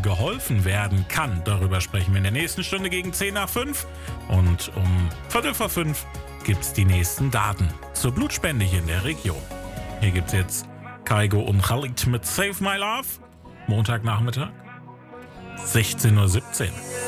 geholfen werden kann. Darüber sprechen wir in der nächsten Stunde gegen 10 nach 5. Und um 4:45 gibt's die nächsten Daten zur Blutspende hier in der Region. Hier gibt's jetzt Kaigo und Khalid mit Save My Love. Montagnachmittag, 16:17 Uhr.